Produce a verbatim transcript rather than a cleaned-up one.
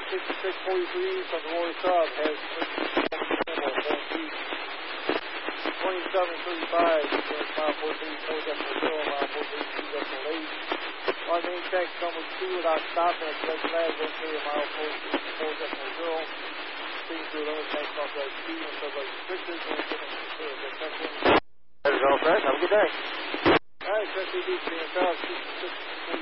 sixty-six forty-three from the Royal Sub has twenty-seven thirty-five, mile four thirty-four decimal zero, mile four thirty-two decimal eight. On main check number two without stopping at red flag, one thirty, mile four thirty-four decimal zero. Speeding through limit, tank off right speed, and subway restricted, going to the attention. That is all set. Have a good day. All right, Chris, we do see yourself, sixty-six